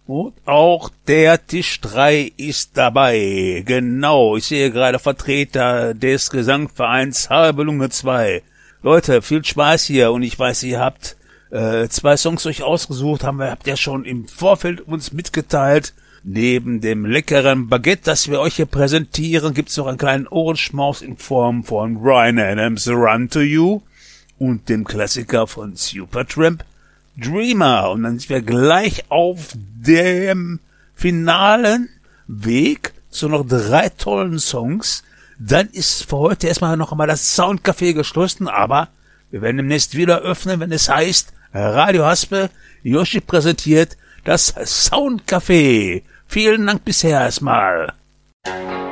Und auch der Tisch 3 ist dabei. Genau, ich sehe gerade Vertreter des Gesangvereins Halbe Lunge 2. Leute, viel Spaß hier und ich weiß, ihr habt 2 Songs euch ausgesucht, habt ihr schon im Vorfeld uns mitgeteilt. Neben dem leckeren Baguette, das wir euch hier präsentieren, gibt's noch einen kleinen Ohrenschmaus in Form von Bryan Adams' Run to You und dem Klassiker von Supertramp, Dreamer. Und dann sind wir gleich auf dem finalen Weg zu noch 3 tollen Songs. Dann ist für heute erstmal noch einmal das Soundcafé geschlossen, aber wir werden demnächst wieder öffnen, wenn es heißt Radio Haspe, Yoshi präsentiert das Soundcafé. Vielen Dank bisher erstmal.